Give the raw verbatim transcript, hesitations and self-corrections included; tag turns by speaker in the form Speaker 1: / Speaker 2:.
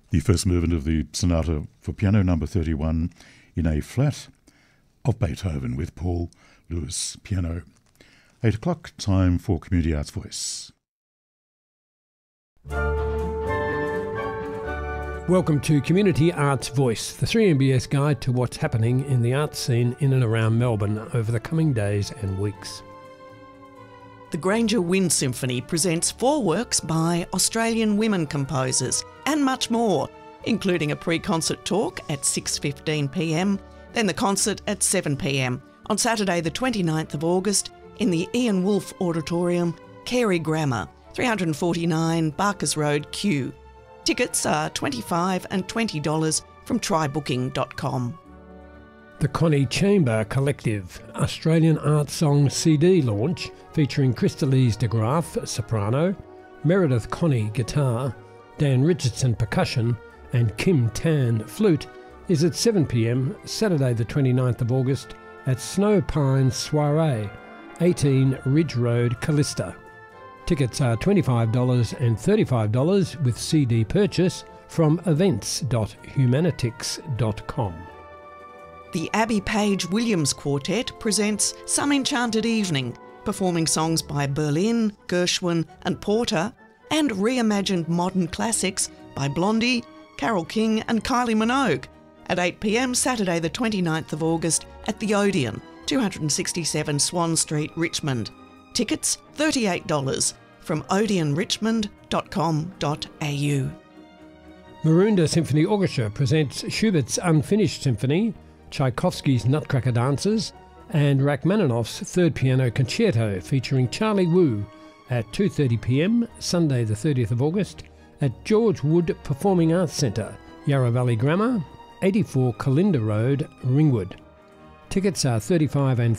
Speaker 1: The first movement of the Sonata for Piano number thirty-one in A flat of Beethoven with Paul Lewis piano. Eight o'clock, time for Community Arts Voice.
Speaker 2: Welcome to Community Arts Voice, the three M B S guide to what's happening in the arts scene in and around Melbourne over the coming days and weeks.
Speaker 3: The Granger Wind Symphony presents four works by Australian women composers and much more, including a pre-concert talk at six fifteen p m, then the concert at seven p m on Saturday the twenty-ninth of August in the Ian Wolfe Auditorium, Carey Grammar, three forty-nine Barkers Road, Kew. Tickets are twenty-five dollars and twenty dollars from try booking dot com.
Speaker 2: The Connie Chamber Collective Australian Art Song C D launch, featuring Crystalise de Graaf, soprano, Meredith Connie, guitar, Dan Richardson, percussion, and Kim Tan, flute, is at seven p m Saturday the twenty-ninth of August at Snow Pines Soiree, eighteen Ridge Road, Callista. Tickets are twenty-five dollars and thirty-five dollars with C D purchase from events dot humanitix dot com.
Speaker 3: The Abby Page Williams Quartet presents Some Enchanted Evening, performing songs by Berlin, Gershwin and Porter, and reimagined modern classics by Blondie, Carole King and Kylie Minogue at eight p m Saturday the twenty-ninth of August at the Odeon, two sixty-seven Swan Street, Richmond. Tickets thirty-eight dollars from odeon richmond dot com dot a u.
Speaker 2: Maroondah Symphony Orchestra presents Schubert's Unfinished Symphony, Tchaikovsky's Nutcracker Dancers, and Rachmaninoff's Third Piano Concerto featuring Charlie Wu at two thirty p m Sunday the thirtieth of August at George Wood Performing Arts Centre, Yarra Valley Grammar, eighty-four Kalinda Road, Ringwood. Tickets are thirty-five dollars and